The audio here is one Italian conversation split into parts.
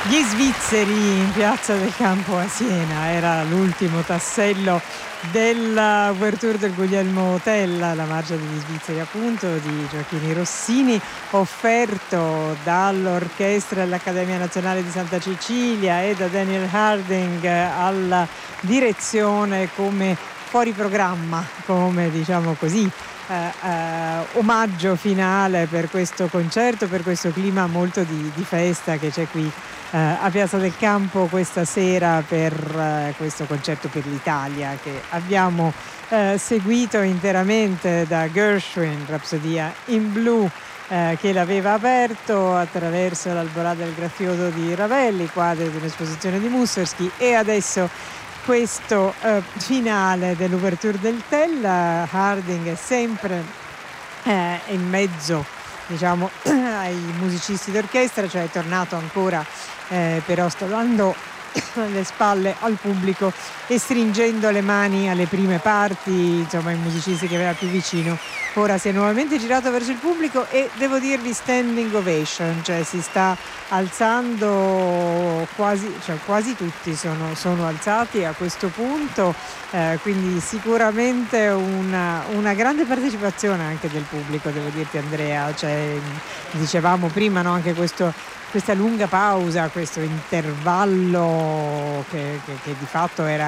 Gli svizzeri in Piazza del Campo a Siena, era l'ultimo tassello dell'ouverture del Guglielmo Tella, la marcia degli svizzeri appunto di Gioacchino Rossini, offerto dall'orchestra dell'Accademia Nazionale di Santa Cecilia e da Daniel Harding alla direzione come fuori programma, come diciamo così, omaggio finale per questo concerto, per questo clima molto di festa che c'è qui a Piazza del Campo questa sera per questo concerto per l'Italia che abbiamo seguito interamente da Gershwin, Rapsodia in blu, che l'aveva aperto attraverso l'Alborada del Grazioso di Ravelli, quadri di un'esposizione di Mussorgsky, e adesso questo finale dell'ouverture del Tella. Harding è sempre in mezzo, diciamo, ai musicisti d'orchestra, cioè è tornato ancora, però sta dando le spalle al pubblico e stringendo le mani alle prime parti, insomma, i musicisti che aveva più vicino. Ora si è nuovamente girato verso il pubblico e devo dirvi standing ovation, cioè si sta alzando quasi tutti sono alzati a questo punto, quindi sicuramente una grande partecipazione anche del pubblico, devo dirti Andrea, cioè, dicevamo prima, no, anche questa lunga pausa, questo intervallo che di fatto era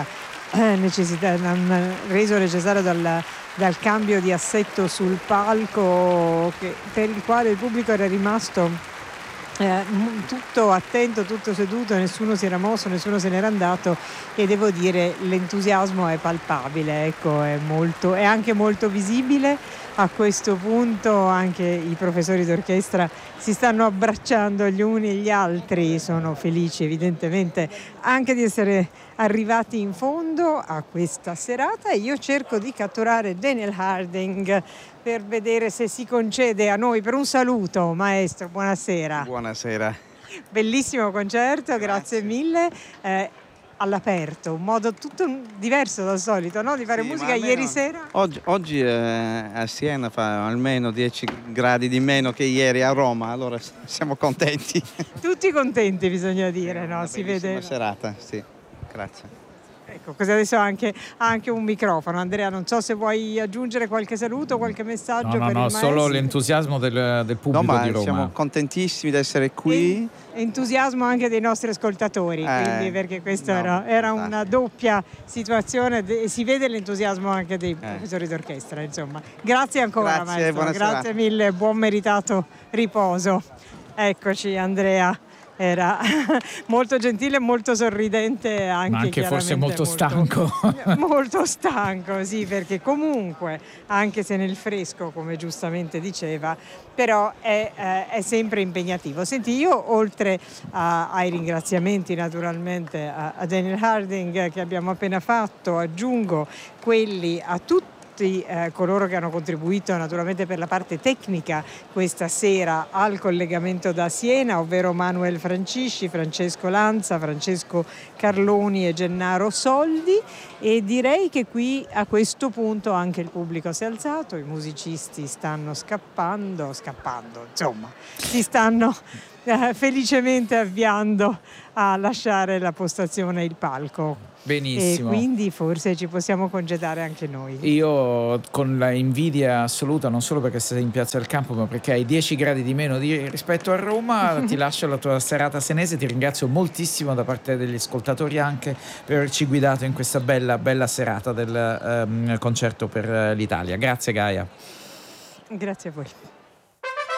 reso necessario dal cambio di assetto sul palco, per il quale il pubblico era rimasto tutto attento, tutto seduto, nessuno si era mosso, nessuno se n'era andato, e devo dire l'entusiasmo è palpabile, ecco, è anche molto visibile. A questo punto anche i professori d'orchestra si stanno abbracciando gli uni e gli altri, sono felici evidentemente anche di essere arrivati in fondo a questa serata, e io cerco di catturare Daniel Harding per vedere se si concede a noi per un saluto. Maestro, buonasera. Buonasera. Bellissimo concerto, grazie mille. All'aperto, un modo tutto diverso dal solito, no? Di fare musica ieri sera. Oggi a Siena fa almeno 10 gradi di meno che ieri a Roma, allora siamo contenti. Tutti contenti, bisogna dire, no? Si vede. Una serata, sì. Grazie. Ecco, così adesso ha anche un microfono. Andrea, non so se vuoi aggiungere qualche saluto, qualche messaggio per il maestro. Solo l'entusiasmo del pubblico di Roma. Siamo contentissimi di essere qui. Entusiasmo anche dei nostri ascoltatori, quindi, perché questa era una doppia situazione e si vede l'entusiasmo anche dei professori d'orchestra, insomma. Grazie ancora, maestro. Grazie mille, buon meritato riposo. Eccoci, Andrea. Era molto gentile, molto sorridente, ma anche forse molto stanco. Molto stanco, sì, perché comunque, anche se nel fresco, come giustamente diceva, però è sempre impegnativo. Senti, io oltre ai ringraziamenti naturalmente a Daniel Harding che abbiamo appena fatto, aggiungo quelli a tutti coloro che hanno contribuito naturalmente per la parte tecnica questa sera al collegamento da Siena, ovvero Manuel Francisci, Francesco Lanza, Francesco Carloni e Gennaro Soldi, e direi che qui a questo punto anche il pubblico si è alzato, i musicisti stanno scappando, insomma, si stanno felicemente avviando a lasciare la postazione e il palco. Benissimo. E quindi forse ci possiamo congedare anche noi. Io con la invidia assoluta, non solo perché sei in Piazza del Campo, ma perché hai 10 gradi di meno rispetto a Roma, ti lascio la tua serata senese. Ti ringrazio moltissimo da parte degli ascoltatori anche per averci guidato in questa bella serata del concerto per l'Italia. Grazie Gaia. Grazie a voi.